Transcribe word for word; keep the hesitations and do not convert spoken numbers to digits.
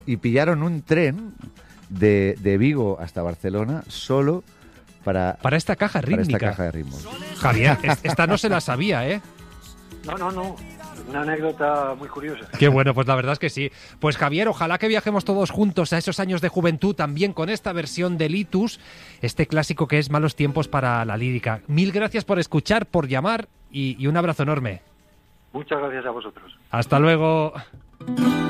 y pillaron un tren de, de Vigo hasta Barcelona solo para... Para esta caja rítmica. Para esta caja de ritmos. Javier, esta no se la sabía, ¿eh? No, no, no. Una anécdota muy curiosa. Qué bueno, pues la verdad es que sí. Pues Javier, ojalá que viajemos todos juntos a esos años de juventud también con esta versión de Litus, este clásico que es Malos tiempos para la lírica. Mil gracias por escuchar, por llamar y, y un abrazo enorme. Muchas gracias a vosotros. Hasta luego.